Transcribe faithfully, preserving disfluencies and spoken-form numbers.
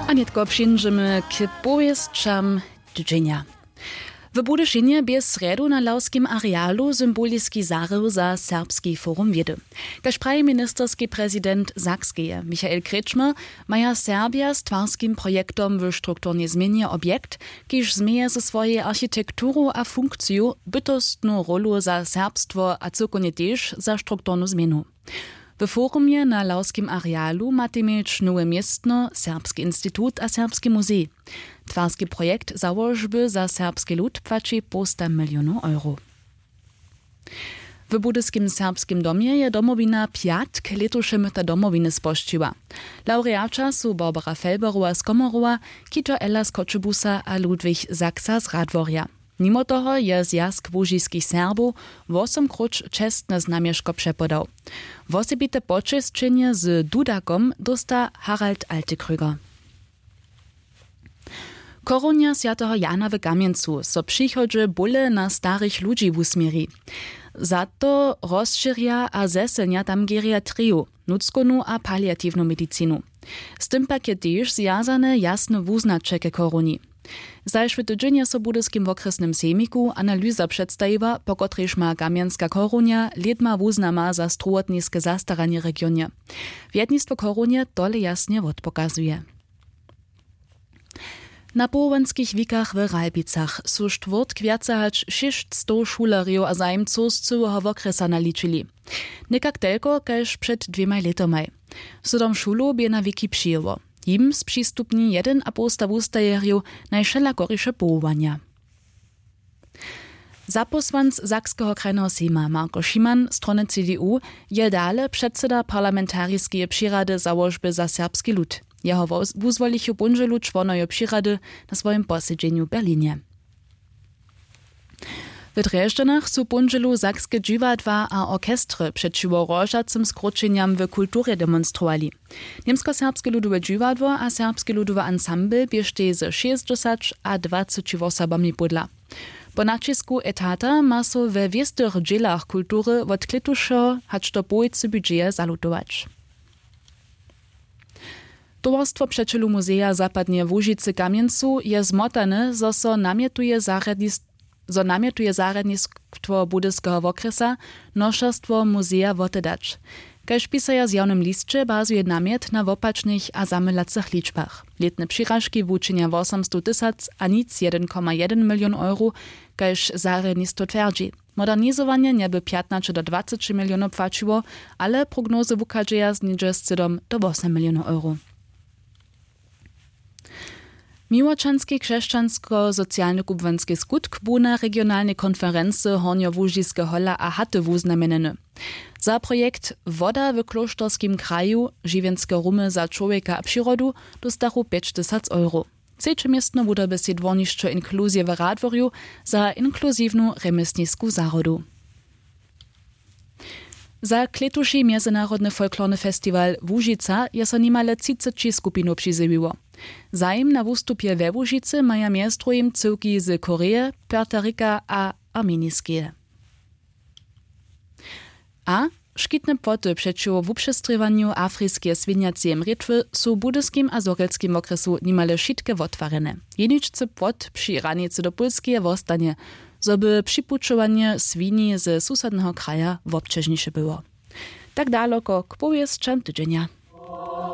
A netko przyjdziemy k powieściom tydzienia. W Budyszynie bez redu na lauskim arealu symboliski zarył za serbski forum wiedy. Kaž praje ministerski prezydent Sakskeje Michael Kretschmer, maja Serbia z twarskim projektom w strukturnej zmianie obiekt, kiż zmieje ze swojej architekturu a funkciju bytostną rolu za serbstwo a cyrkonie też za strukturną zmianu. W forumie na lauskim arealu macie mieć nowe miestno, Serbski Instytut a Serbski Muzej. Twarski projekt założby za serbski lud płaci posta milionów euro. W budyskim serbskim domie je domowina piatk letušem ta domowiny spoščiła. Laureača su Barbara Felberova z Komorova, Kito Ella z Kočebusa a Ludwig Saksa z Radworja. Mimo toho je zjazk łužiskich Serbów osmkroć čestne znamieszko przepodał. Wosebite počesčenje z Dudakom dosta Harald Altekrüger. Koronia Świętego Jana w Kamieńcu so przychodzi bóle na starych ludzi w usmieri. Za to rozszerja a zeselnia tam geriatriu, nuckonu a paliatywną medycynu. Z tym pak je też zjazane jasne wuznacze ke koroni. Zajszły tydzień so budyskim okresnym sejmiku analiza przedstawiła, po kotryż ma Kamieńska koronia ledma wuznama za struotniskie zastaranie regionie. Wiednictwo koronie dole jasnie odpokazuje. Na połowęckich wikach w Ralbicach su sztwort kwiaca hać sześćsto szulariów a zajmców z całego okresa naliczyli. Niekak telko, kaž przed dwiema letomaj. Sudom szulu bie na wiki przyjęło. Im sprzystupni jeden a posta wustajerju najszelakorysze połowania. Zaposłanc Sakskiego krajnego sejma Marko Šiman, strony C D U, je dale przedseda parlamentarijskiej przyrady założby za serbski lud. Jeho wuzwolichu bunżelu członojo przyrady na swoim posiedzeniu w Berlinie. W Dreżdżanach su bunżelu sakskie dziwadła a orkestry przeciwko rożacym skróczeniam w kulturze demonstrowali. Niemsko-serbskie ludowe dziwadło a serbskie ludowe ensemble bieżte z sześćdziesięciu a dwudziestu osobami podla. Po nacisku etata ma so we wiestych dzielach kultury od kletušo hacz do bojcy budżeje zalutować. Towarstwo Przeczelu Muzeja Zapadnie w Łužicy Kamieńcu je zmotane, zo so namietuje zo namietuje zaradnictwo budyskiego okresa noszarstwo muzeja wotedać. Kaž pisaja z jawnym listcze bazuje namiet na wopacznych a zamylacych liczbach. Letne przyrażki wuczynia osiemset tysac a nic jeden przecinek jeden milion euro, kaž zaradnictwo twierdzi. Modernizowanie nieby piętnaście do dwudziestu milionów płaciło, ale prognozy wukażeja zniżę z siedem do ośmiu milionów euro. Miłočanski krzeszczansko-socjalno-kubwanski skutk bu na regionalnej konferencji Hornjo-Łužiske hola a hatte wuznameneny. Za projekt Woda w klosztorskim kraju, żywienskie rumy za człowieka a przyrodu dostachu pięć tysięcy euro. Trzecie miestno bude by dworniszcze inkluzje w Radworju za inkluzywną remesnisku zarodu. Za kletuši Międzynarodny Folklorny Festiwal Łužica je so nimale trzydzieści skupinów przyzywiło. Zajem na wystupie we Łužicy maja miestrojem cyłki z Koreje, Puerto Rica a Armenijskie. A szkitne płoty przeciwko wuprzestrywanju afryjskie swiniacie mryczwy są w budyskim a zorelskim okresu nimale szitke wotwarene. Jeniczcy płot przy ranicy do Polskie wostanie, żeby przypuczowanie swini ze susednego kraja wobczeżniejsze było. Tak daleko k powieściom tydzienia.